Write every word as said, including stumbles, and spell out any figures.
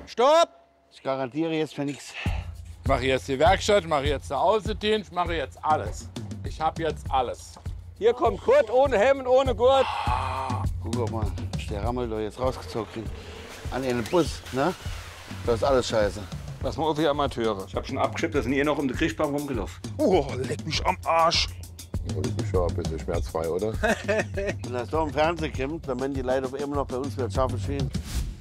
Stopp! Ich garantiere jetzt für nichts. Ich mache jetzt die Werkstatt, mache jetzt den Außendienst, mache jetzt alles. Ich habe jetzt alles. Hier kommt Kurt ohne Helm und ohne Gurt. Guck mal, ist der Rammel doch jetzt rausgezogen. An den Bus, ne? Das ist alles scheiße. Was machen wir Amateure? Ich hab schon abgeschippt, da sind ihr noch um die Kriechbank rumgelaufen. Oh, leck mich am Arsch. Das ist schon ein bisschen schmerzfrei, oder? Wenn das doch im Fernsehen kommt, dann werden die Leute immer noch bei uns wieder scharfe Schienen.